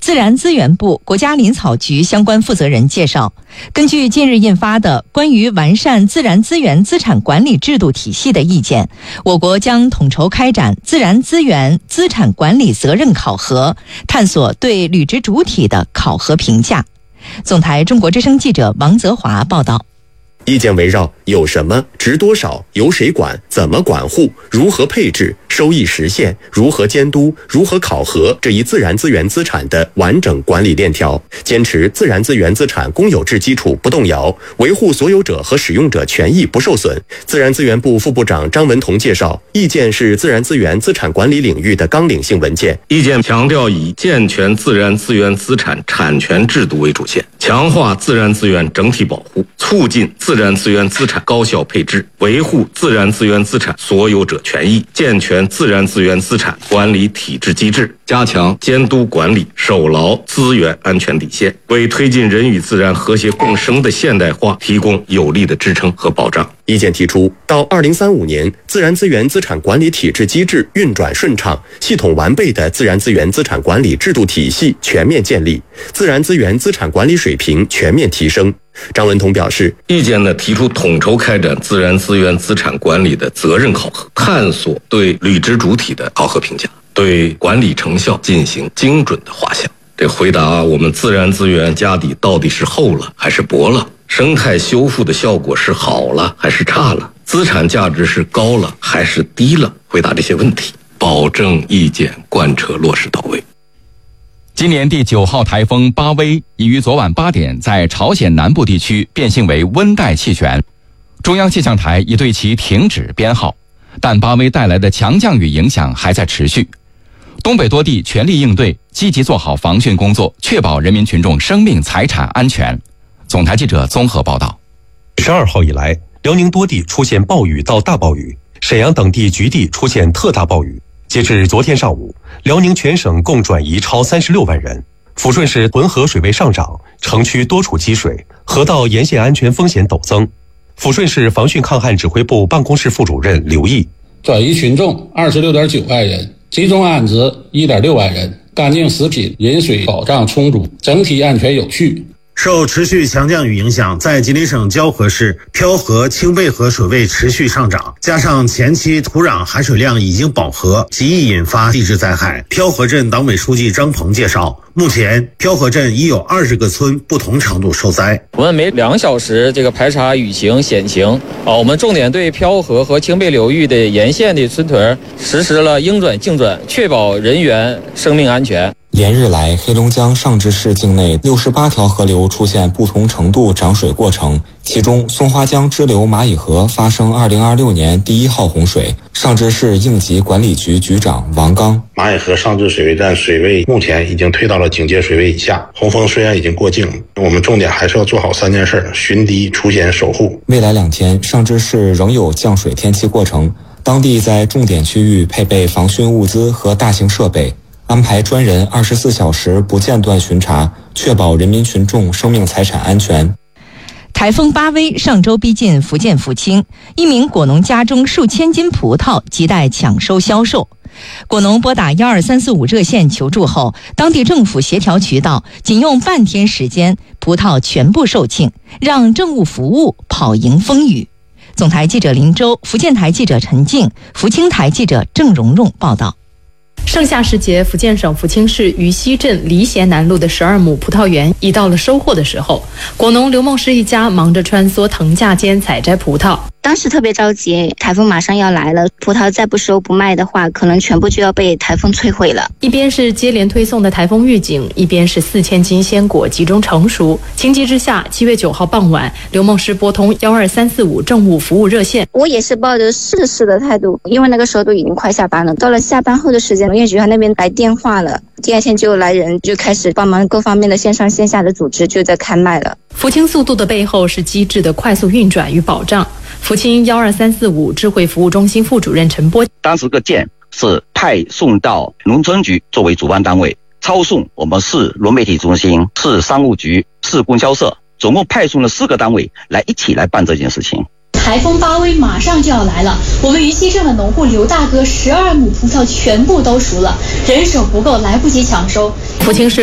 自然资源部、国家林草局相关负责人介绍，根据近日印发的关于完善自然资源资产管理制度体系的意见，我国将统筹开展自然资源资产管理责任考核，探索对履职主体的考核评价。总台中国之声记者王泽华报道。 意见围绕有什么、值多少、由谁管、怎么管护、如何配置、收益实现、如何监督、如何考核这一自然资源资产的完整管理链条，坚持自然资源资产公有制基础不动摇，维护所有者和使用者权益不受损。自然资源部副部长张文同介绍，意见是自然资源资产管理领域的纲领性文件。 意见强调以健全自然资源资产产权制度为主线，强化自然资源整体保护，促进自然资源资产高效配置，维护自然资源资产所有者权益，健全自然资源资产管理体制机制，加强监督管理，守牢资源安全底线，为推进人与自然和谐共生的现代化提供有力的支撑和保障。 意见提出，到2035年，自然资源资产管理体制机制运转顺畅，系统完备的自然资源资产管理制度体系全面建立，自然资源资产管理水平全面提升。张文同表示， 意见提出统筹开展自然资源资产管理的责任考核，探索对履职主体的考核评价，对管理成效进行精准的画像。这回答我们自然资源家底到底是厚了还是薄了，生态修复的效果是好了还是差了，资产价值是高了还是低了，回答这些问题，保证意见贯彻落实到位。 今年第9号台风巴威已于昨晚8点在朝鲜南部地区变性为温带气旋，中央气象台已对其停止编号，但巴威带来的强降雨影响还在持续。东北多地全力应对，积极做好防汛工作，确保人民群众生命财产安全。总台记者综合报道。 12号以来，辽宁多地出现暴雨到大暴雨，沈阳等地局地出现特大暴雨。截至昨天上午，辽宁全省共转移超36万人。抚顺市浑河水位上涨，城区多处积水，河道沿线安全风险陡增。抚顺市防汛抗旱指挥部办公室副主任刘毅， 转移群众26.9万人，集中安置1.6万人，干净食品、饮水保障充足，整体安全有序。 受持续强降雨影响，在吉林省蛟河市漂河、清背河水位持续上涨，加上前期土壤含水量已经饱和，极易引发地质灾害。漂河镇党委书记张鹏介绍，目前漂河镇已有20个村不同程度受灾。 我们每2小时排查雨情险情我们重点对漂河和清背流域的沿线的村屯实施了应转径转，确保人员生命安全。 连日来，黑龙江尚志市境内68条河流出现不同程度涨水过程，其中松花江支流蚂蚁河发生2026年第1号洪水。尚志市应急管理局局长王刚， 蚂蚁河尚志水位站水位目前已经退到了警戒水位以下，洪峰虽然已经过境，我们重点还是要做好3件事：巡堤、除险、守护。 未来2天，尚志市仍有降水天气过程，当地在重点区域配备防汛物资和大型设备，安排专人24小时不间断巡查，确保人民群众生命财产安全。 台风巴威上周逼近福建福清，一名果农家中数千斤葡萄亟待抢收销售。果农拨打12345热线求助后，当地政府协调渠道，仅用半天时间，葡萄全部售罄，让政务服务跑赢风雨。总台记者林周，福建台记者陈静，福清台记者郑蓉蓉报道。 盛夏时节，福建省福清市渝西镇黎贤南路的12亩葡萄园已到了收获的时候。果农刘梦诗一家忙着穿梭藤架间采摘葡萄。 当时特别着急，台风马上要来了，葡萄再不收不卖的话，可能全部就要被台风摧毁了。 一边是接连推送的台风预警，一边是4000斤鲜果集中成熟。情急之下，7月9号傍晚，刘梦诗拨通12345政务服务热线。 我也是抱着试的态度，因为那个时候都已经快下班了。到了下班后的时间，农业局那边来电话了，第2天就来人，就开始帮忙各方面的线上线下的组织，就在开卖了。 福清速度的背后是机制的快速运转与保障。福清12345智慧服务中心副主任陈波， 当时个件是派送到农村局作为主办单位，抄送我们市农媒体中心、市商务局、市供销社，总共派送了4个单位来一起来办这件事情。 台风巴威马上就要来了，我们渝西镇的农户刘大哥12亩葡萄全部都熟了，人手不够，来不及抢收。 福清市